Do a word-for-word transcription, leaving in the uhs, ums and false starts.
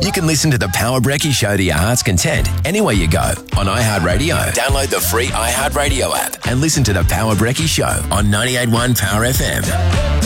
You can listen to The Power Brekkie Show to your heart's content anywhere you go on iHeartRadio. Download the free iHeartRadio app and listen to The Power Brekkie Show on ninety-eight point one Power F M.